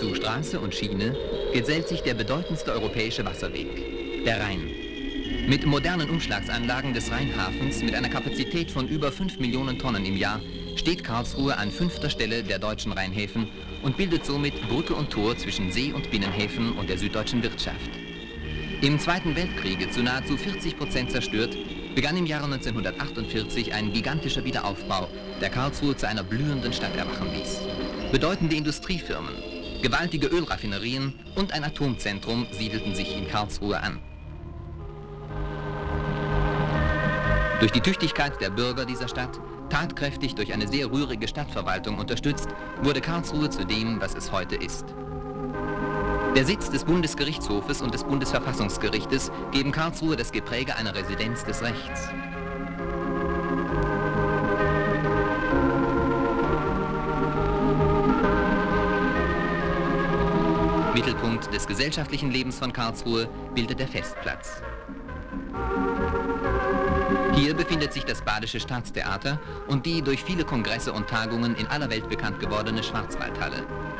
Zu Straße und Schiene gesellt sich der bedeutendste europäische Wasserweg, der Rhein. Mit modernen Umschlagsanlagen des Rheinhafens mit einer Kapazität von über 5 Millionen Tonnen im Jahr steht Karlsruhe an 5. Stelle der deutschen Rheinhäfen und bildet somit Brücke und Tor zwischen See- und Binnenhäfen und der süddeutschen Wirtschaft. Im Zweiten Weltkriege zu nahezu 40% zerstört, begann im Jahre 1948 ein gigantischer Wiederaufbau, der Karlsruhe zu einer blühenden Stadt erwachen ließ. Bedeutende Industriefirmen, gewaltige Ölraffinerien und ein Atomzentrum siedelten sich in Karlsruhe an. Durch die Tüchtigkeit der Bürger dieser Stadt, tatkräftig durch eine sehr rührige Stadtverwaltung unterstützt, wurde Karlsruhe zu dem, was es heute ist. Der Sitz des Bundesgerichtshofes und des Bundesverfassungsgerichtes geben Karlsruhe das Gepräge einer Residenz des Rechts. Mittelpunkt des gesellschaftlichen Lebens von Karlsruhe bildet der Festplatz. Hier befindet sich das Badische Staatstheater und die durch viele Kongresse und Tagungen in aller Welt bekannt gewordene Schwarzwaldhalle.